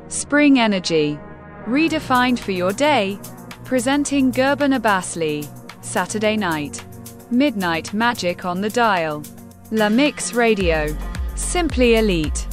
Spring energy. Redefined for your day. Presenting Gurban Abbasli. Saturday night. Midnight magic on the dial. La Mix Radio. Simply elite.